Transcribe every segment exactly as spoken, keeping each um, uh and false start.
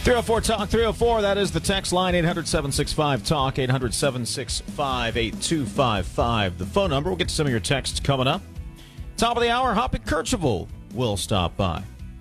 three oh four talk three oh four, that is the text line. Eight hundred, seven six five, talk, eight hundred, seven six five, eight two five five. The phone number. We'll get to some of your texts coming up. Top of the hour, Hoppy Kercheval will stop by.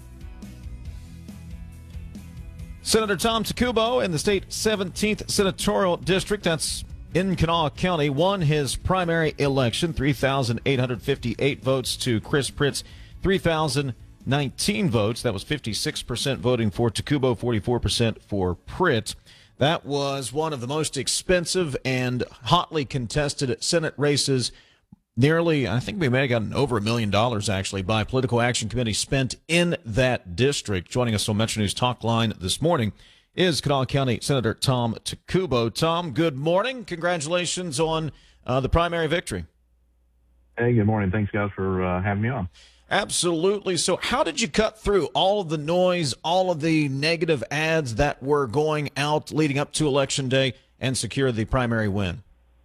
Senator Tom Takubo in the state seventeenth Senatorial District, that's in Kanawha County, won his primary election, three thousand eight hundred fifty-eight votes to Chris Pritt's three thousand nineteen votes. That was fifty-six percent voting for Takubo, forty-four percent for Pritt. That was one of the most expensive and hotly contested Senate races. Nearly, I think we may have gotten over a million dollars, actually, by Political Action Committee spent in that district. Joining us on Metro News Talk Line this morning is Kanawha County Senator Tom Takubo. Tom, good morning. Congratulations on uh, the primary victory. Hey, good morning. Thanks, guys, for uh, having me on. Absolutely. So how did you cut through all of the noise, all of the negative ads that were going out leading up to Election Day and secure the primary win?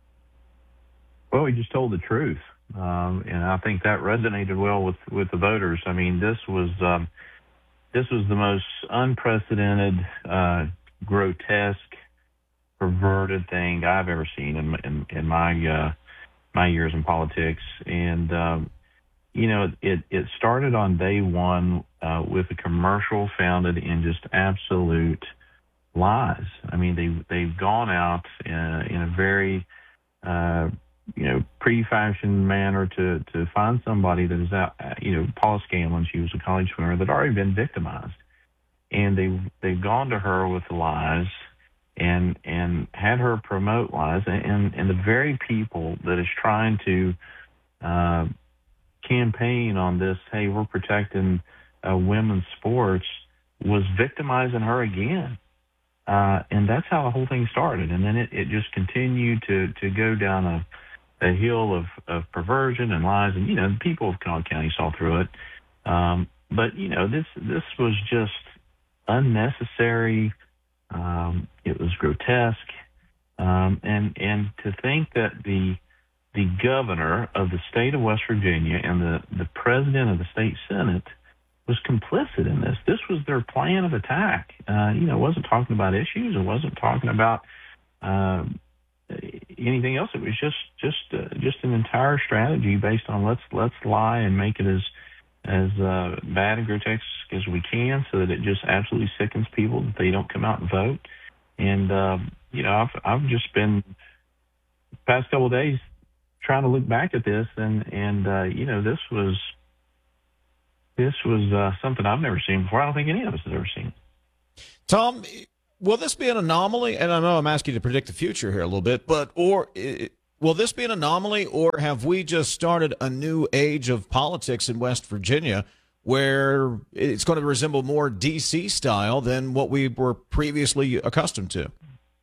Well, we just told the truth, um, and I think that resonated well with, with the voters. I mean, this was um, this was the most unprecedented, uh, grotesque, perverted thing I've ever seen in in, in my uh, my years in politics. And um, you know, it it started on day one uh, with a commercial founded in just absolute lies. I mean, they they've gone out in, in a very uh, you know, pre-fashioned manner to, to find somebody that is out, you know, Paula Scanlon, she was a college swimmer that had already been victimized. And they, they've gone to her with the lies and, and had her promote lies. And, and the very people that is trying to, uh, campaign on this, hey, we're protecting uh, women's sports, was victimizing her again. Uh, and that's how the whole thing started. And then it, it just continued to, to go down a, a hill of, of perversion and lies. And, you know, the people of Kanawha County saw through it. Um, but, you know, this this was just unnecessary. Um, it was grotesque. Um, and, and to think that the the governor of the state of West Virginia and the, the president of the state Senate was complicit in this. This was their plan of attack. Uh, you know, it wasn't talking about issues. It wasn't talking about uh, anything else. It was just just uh, just an entire strategy based on let's let's lie and make it as as uh, bad and grotesque as we can, so that it just absolutely sickens people that they don't come out and vote. And uh, you know, I've I've just been the past couple of days trying to look back at this, and and uh, you know, this was this was uh, something I've never seen before. I don't think any of us has ever seen. Tom, will this be an anomaly? And I know I'm asking you to predict the future here a little bit, but or it, will this be an anomaly, or have we just started a new age of politics in West Virginia where it's going to resemble more D C style than what we were previously accustomed to?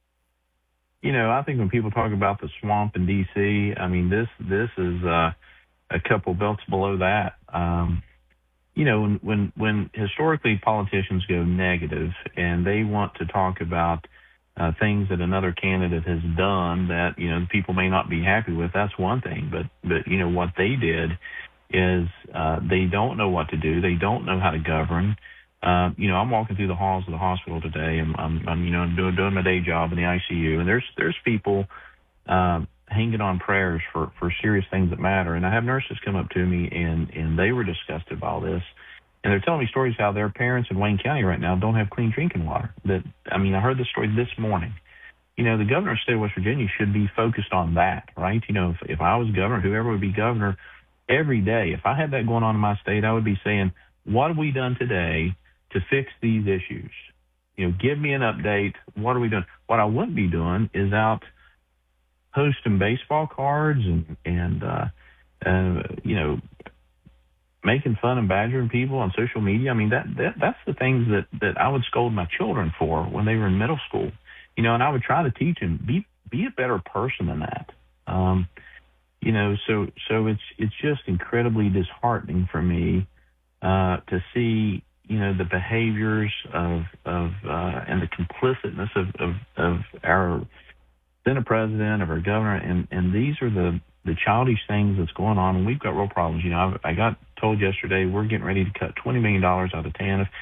You know, I think when people talk about the swamp in D C, I mean, this this is uh, a couple belts below that. Um, you know, when, when when historically politicians go negative and they want to talk about uh, things that another candidate has done that, you know, people may not be happy with, that's one thing. But, but you know, what they did is uh, they don't know what to do. They don't know how to govern. Uh, you know, I'm walking through the halls of the hospital today, and I'm, I'm you know, doing, doing my day job in the I C U, and there's there's people uh, hanging on prayers for, for serious things that matter. And I have nurses come up to me, and, and they were disgusted by all this. And they're telling me stories how their parents in Wayne County right now don't have clean drinking water. That I mean, I heard this story this morning. You know, the governor of the state of West Virginia should be focused on that, right? You know, if, if I was governor, whoever would be governor, every day, if I had that going on in my state, I would be saying, what have we done today to fix these issues? You know, give me an update. What are we doing? What I wouldn't be doing is out posting baseball cards and, and uh, uh, you know, making fun and badgering people on social media. I mean, that, that that's the things that, that I would scold my children for when they were in middle school. You know, and I would try to teach them, be be a better person than that. Um, you know, so so it's it's just incredibly disheartening for me uh, to see, you know, the behaviors of of uh, and the complicitness of, of, of our Senate president, of our governor, and, and these are the, the childish things that's going on, and we've got real problems. You know, I've, I got told yesterday we're getting ready to cut twenty million dollars out of TANF.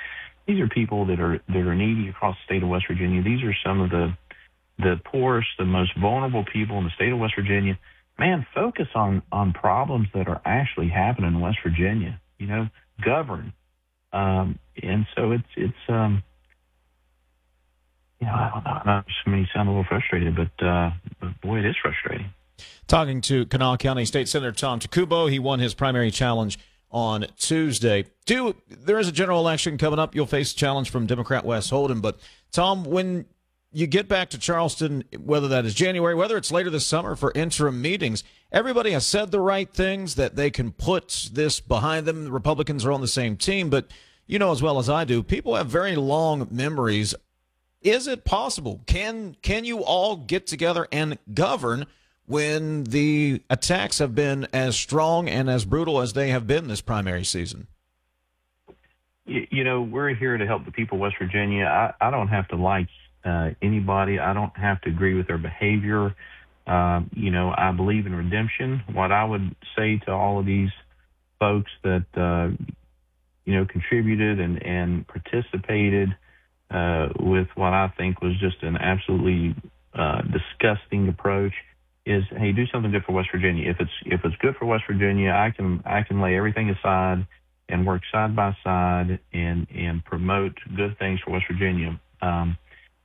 these are people that are that are needy across the state of West Virginia. These are some of the the poorest, the most vulnerable people in the state of West Virginia. Man, focus on on problems that are actually happening in West Virginia. You know, govern. Um, and so it's it's um, you know, I don't know. I know you sound a little frustrated, but, uh, but boy, it is frustrating. Talking to Kanawha County State Senator Tom Takubo, he won his primary challenge on Tuesday. Do there is a general election coming up. You'll face a challenge from Democrat Wes Holden. But Tom, when you get back to Charleston, whether that is January, whether it's later this summer for interim meetings, everybody has said the right things, that they can put this behind them. The Republicans are on the same team, but you know as well as I do, people have very long memories. Is it possible? Can can you all get together and govern when the attacks have been as strong and as brutal as they have been this primary season? You, you know, we're here to help the people of West Virginia. I, I don't have to like uh, anybody. I don't have to agree with their behavior. Uh, you know, I believe in redemption. What I would say to all of these folks that, uh, you know, contributed and, and participated uh, with what I think was just an absolutely uh, disgusting approach is, hey, do something good for West Virginia. If it's if it's good for West Virginia, I can I can lay everything aside and work side by side and and promote good things for West Virginia. Um,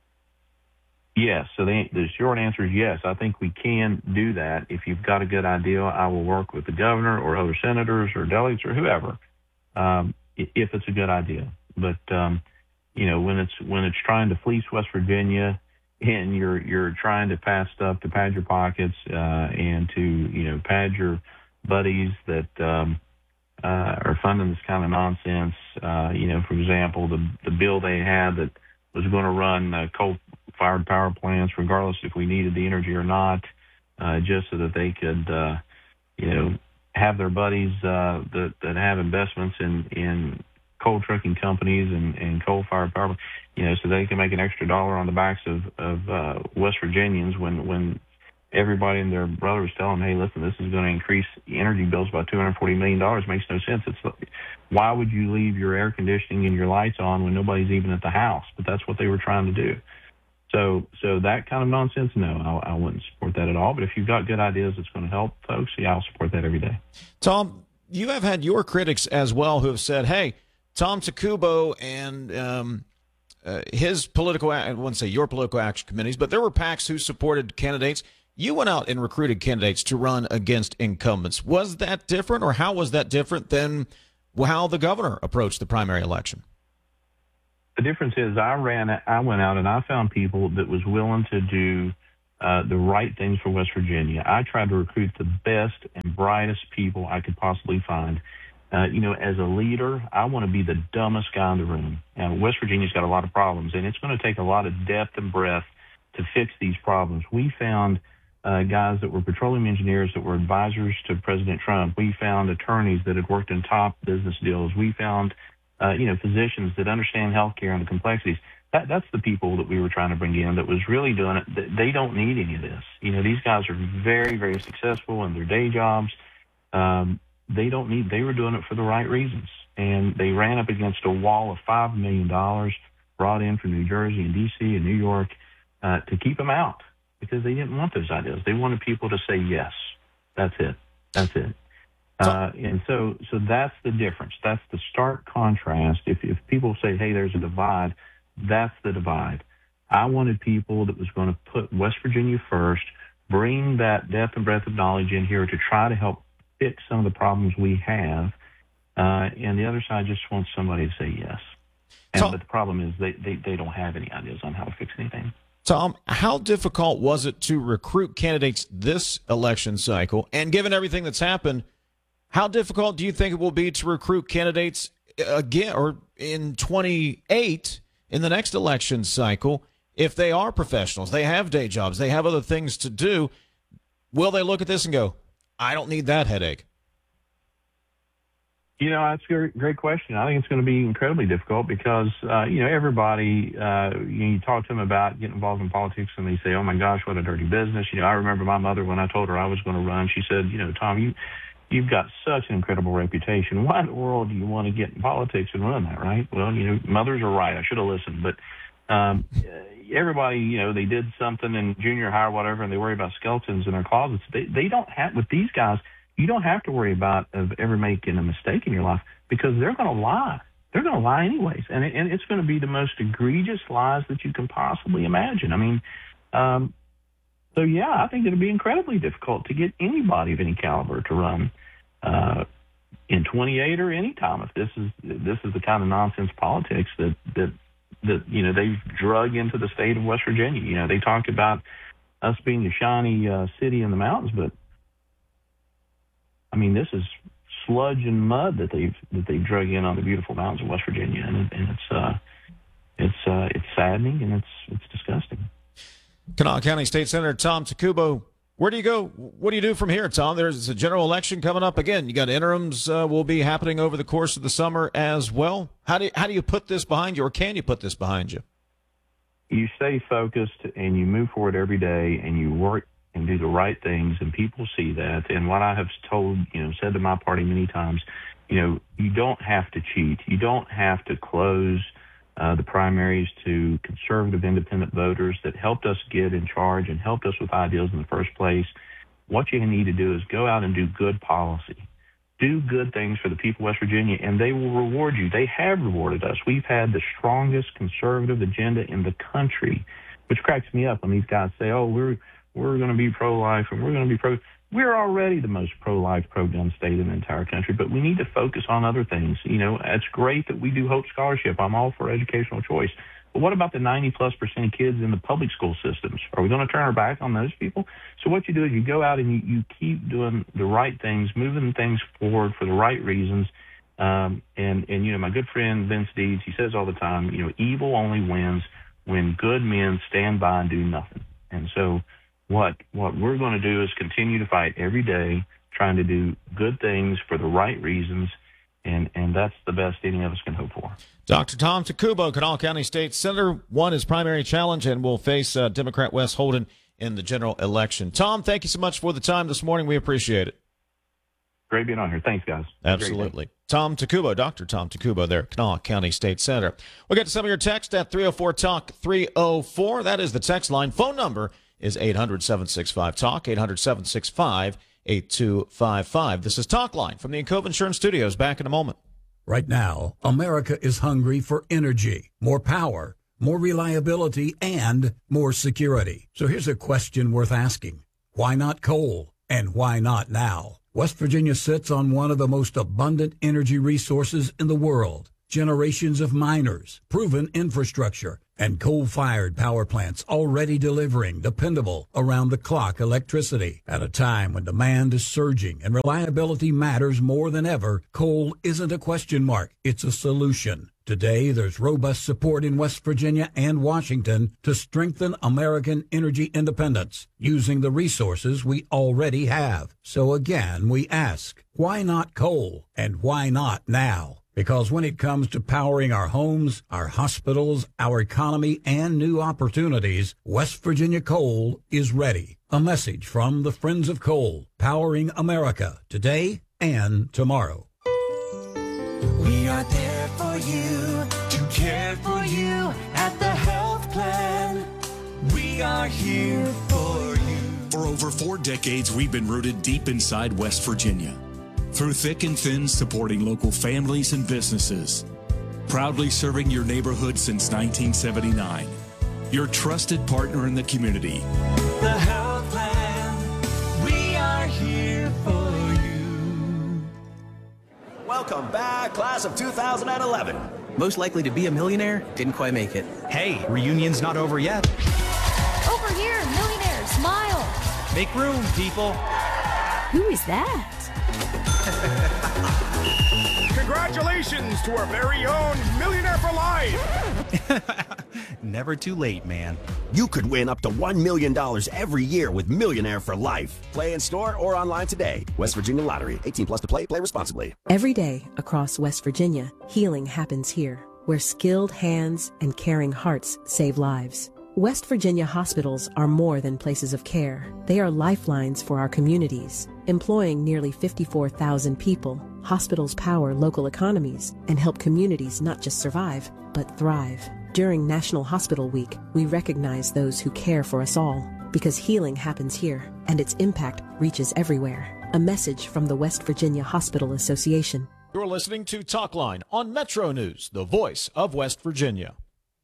yes, so the, the short answer is yes. I think we can do that. If you've got a good idea, I will work with the governor or other senators or delegates or whoever, um, if it's a good idea. But um, you know, when it's when it's trying to fleece West Virginia, and you're you're trying to pass stuff to pad your pockets uh, and to you know pad your buddies that um, uh, are funding this kind of nonsense. Uh, you know, for example, the the bill they had that was going to run uh, coal-fired power plants, regardless if we needed the energy or not, uh, just so that they could uh, you know have their buddies uh, that that have investments in in coal trucking companies and, and coal-fired power, you know, so they can make an extra dollar on the backs of, of uh, West Virginians when, when everybody and their brother was telling them, hey, listen, this is going to increase energy bills by two hundred forty million dollars. Makes no sense. It's why would you leave your air conditioning and your lights on when nobody's even at the house? But that's what they were trying to do. So so that kind of nonsense, no, I, I wouldn't support that at all. But if you've got good ideas that's going to help folks, yeah, I'll support that every day. Tom, you have had your critics as well who have said, hey, Tom Takubo and um, uh, his political, I wouldn't say your political action committees, but there were PACs who supported candidates. You went out and recruited candidates to run against incumbents. Was that different, or how was that different than how the governor approached the primary election? The difference is I ran, I went out and I found people that was willing to do uh, the right things for West Virginia. I tried to recruit the best and brightest people I could possibly find. Uh, you know, as a leader, I want to be the dumbest guy in the room. And West Virginia's got a lot of problems, and it's going to take a lot of depth and breadth to fix these problems. We found uh, guys that were petroleum engineers that were advisors to President Trump. We found attorneys that had worked in top business deals. We found, uh, you know, physicians that understand healthcare and the complexities. That, that's the people that we were trying to bring in that was really doing it. They don't need any of this. You know, these guys are very, very successful in their day jobs. Um, They don't need, they were doing it for the right reasons. And they ran up against a wall of five million dollars brought in from New Jersey and D C and New York uh, to keep them out because they didn't want those ideas. They wanted people to say, yes, that's it. That's it. Uh, and so, so that's the difference. That's the stark contrast. If, if people say, hey, there's a divide, that's the divide. I wanted people that was going to put West Virginia first, bring that depth and breadth of knowledge in here to try to help fix some of the problems we have, uh, and the other side just wants somebody to say yes. And, Tom, but the problem is they, they, they don't have any ideas on how to fix anything. Tom, how difficult was it to recruit candidates this election cycle? And given everything that's happened, how difficult do you think it will be to recruit candidates again or in twenty-eight in the next election cycle if they are professionals, they have day jobs, they have other things to do? Will they look at this and go, I don't need that headache? You know, that's a great question. I think it's going to be incredibly difficult because, uh, you know, everybody, uh, you, know, you talk to them about getting involved in politics and they say, oh, my gosh, what a dirty business. You know, I remember my mother when I told her I was going to run, she said, you know, Tom, you, you've got such an incredible reputation. Why in the world do you want to get in politics and run that, right? Well, you know, mothers are right. I should have listened. But um, everybody, you know, they did something in junior high or whatever, and they worry about skeletons in their closets. They, they don't have, with these guys, you don't have to worry about of ever making a mistake in your life because they're going to lie. They're going to lie anyways. And, it, and it's going to be the most egregious lies that you can possibly imagine. I mean, um, so, yeah, I think it'll be incredibly difficult to get anybody of any caliber to run uh, in twenty-eight or any time if this is this is the kind of nonsense politics that, that, that, you know, they've drug into the state of West Virginia. You know, they talked about us being the shiny uh, city in the mountains, but, I mean, this is sludge and mud that they've that they've drug in on the beautiful mountains of West Virginia, and, and it's uh, it's uh, it's saddening and it's it's disgusting. Kanawha County State Senator Tom Takubo, where do you go? What do you do from here, Tom? There's a general election coming up again. You got interims uh, will be happening over the course of the summer as well. How do you, how do you put this behind you, or can you put this behind you? You stay focused and you move forward every day, and you work and do the right things, and people see that. And what I have told, you know, said to my party many times, you know, you don't have to cheat. You don't have to close uh, the primaries to conservative independent voters that helped us get in charge and helped us with ideals in the first place. What you need to do is go out and do good policy. Do good things for the people of West Virginia, and they will reward you. They have rewarded us. We've had the strongest conservative agenda in the country, which cracks me up when these guys say, oh, we're we're going to be pro-life and we're going to be pro. We're already the most pro-life, pro-gun state in the entire country, but we need to focus on other things. You know, it's great that we do Hope Scholarship. I'm all for educational choice. But what about the ninety plus percent of kids in the public school systems? Are we going to turn our back on those people? So what you do is you go out and you, you keep doing the right things, moving things forward for the right reasons. Um, and, and, you know, my good friend Vince Deeds, he says all the time, you know, evil only wins when good men stand by and do nothing. And so what what we're going to do is continue to fight every day, trying to do good things for the right reasons, and, and that's the best any of us can hope for. Doctor Tom Takubo, Kanawha County State Senator, won his primary challenge and will face uh, Democrat Wes Holden in the general election. Tom, thank you so much for the time this morning. We appreciate it. Great being on here. Thanks, guys. Absolutely. Tom Takubo, Doctor Tom Takubo there, Kanawha County State Senator. We'll get to some of your text at three oh four talk three oh four. That is the text line. Phone number is eight hundred, seven six five, talk, eight hundred, seven six five, eight two five five. This is Talk Line from the Encova Insurance Studios. Back in a moment. Right now, America is hungry for energy, more power, more reliability, and more security. So here's a question worth asking. Why not coal? And why not now? West Virginia sits on one of the most abundant energy resources in the world. Generations of miners, proven infrastructure, and coal-fired power plants already delivering dependable, around-the-clock electricity. At a time when demand is surging and reliability matters more than ever, coal isn't a question mark, it's a solution. Today, there's robust support in West Virginia and Washington to strengthen American energy independence using the resources we already have. So again, we ask, why not coal? And why not now? Because when it comes to powering our homes, our hospitals, our economy, and new opportunities, West Virginia Coal is ready. A message from the Friends of Coal, powering America today and tomorrow. We are there for you, to care for you at the health plan. We are here for you. For over four decades, we've been rooted deep inside West Virginia. Through thick and thin, supporting local families and businesses. Proudly serving your neighborhood since nineteen seventy-nine. Your trusted partner in the community. The health plan, we are here for you. Welcome back, class of two thousand eleven. Most likely to be a millionaire, didn't quite make it. Hey, reunion's not over yet. Over here, millionaire, smile. Make room, people. Who is that? Congratulations to our very own Millionaire for Life! Never too late, man. You could win up to one million dollars every year with Millionaire for Life. Play in store or online today. West Virginia Lottery. eighteen plus to play. Play responsibly. Every day across West Virginia, healing happens here, where skilled hands and caring hearts save lives. West Virginia hospitals are more than places of care. They are lifelines for our communities. Employing nearly fifty-four thousand people, hospitals power local economies and help communities not just survive, but thrive. During National Hospital Week, we recognize those who care for us all, because healing happens here, and its impact reaches everywhere. A message from the West Virginia Hospital Association. You're listening to Talkline on Metro News, the voice of West Virginia.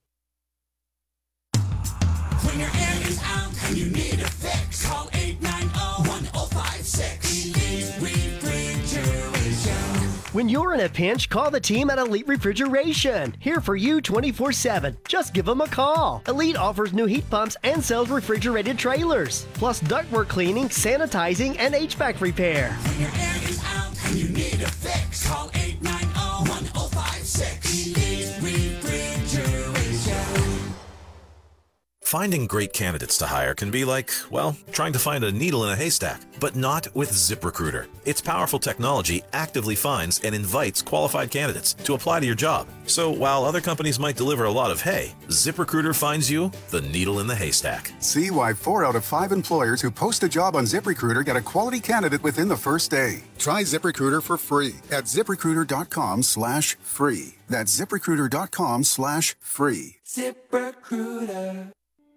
When your air is out and you need a fix, call eight nine zero, one zero five six. Elite Refrigeration. When you're in a pinch, call the team at Elite Refrigeration. Here for you twenty-four seven. Just give them a call. Elite offers new heat pumps and sells refrigerated trailers, plus ductwork cleaning, sanitizing, and H V A C repair. When your air is out and you need a fix, call eight nine zero, one zero five six. Elite Refrigeration. Finding great candidates to hire can be like, well, trying to find a needle in a haystack, but not with ZipRecruiter. Its powerful technology actively finds and invites qualified candidates to apply to your job. So while other companies might deliver a lot of hay, ZipRecruiter finds you the needle in the haystack. See why four out of five employers who post a job on ZipRecruiter get a quality candidate within the first day. Try ZipRecruiter for free at ZipRecruiter.com slash free. That's ZipRecruiter.com slash free. ZipRecruiter.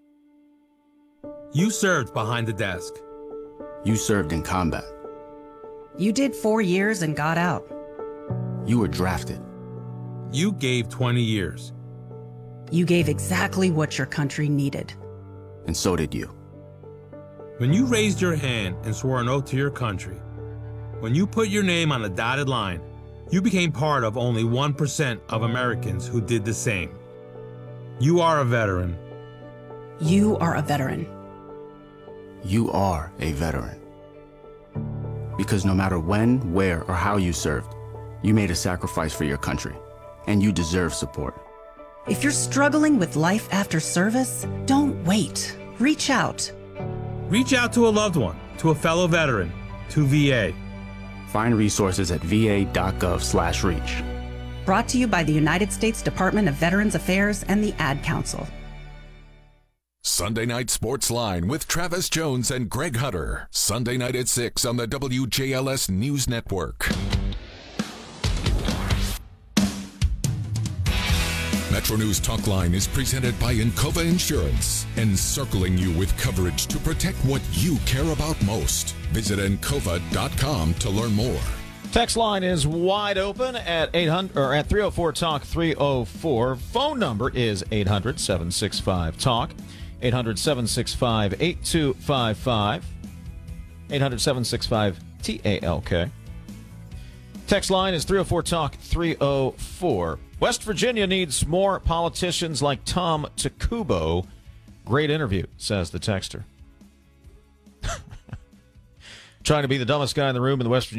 You served behind the desk. You served in combat. You did four years and got out. You were drafted. You gave twenty years. You gave exactly what your country needed. And so did you. When you raised your hand and swore an oath to your country, when you put your name on a dotted line, you became part of only one percent of Americans who did the same. You are a veteran. You are a veteran. You are a veteran. Because no matter when, where, or how you served, you made a sacrifice for your country, and you deserve support. If you're struggling with life after service, don't wait. Reach out. Reach out to a loved one, to a fellow veteran, to V A. Find resources at va.gov slash reach. Brought to you by the United States Department of Veterans Affairs and the Ad Council. Sunday Night Sports Line with Travis Jones and Greg Hunter. Sunday night at six on the W J L S News Network. Metro News Talkline is presented by Encova Insurance, encircling you with coverage to protect what you care about most. Visit encova dot com to learn more. Text line is wide open at eight hundred or at three oh four talk three oh four. Phone number is eight hundred, seven six five, talk. eight hundred, seven six five, eight two five five. eight hundred, seven six five, T A L K. Text line is three oh four talk three oh four. West Virginia needs more politicians like Tom Takubo. Great interview, says the texter. Trying to be the dumbest guy in the room in the West Virginia